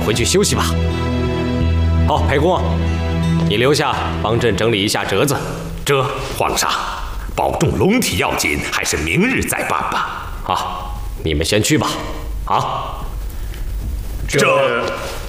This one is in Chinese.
回去休息吧。好，裴公，你留下帮朕整理一下折子。 这皇上，保重龙体要紧，还是明日再办吧。 好，你们先去吧。好。 这。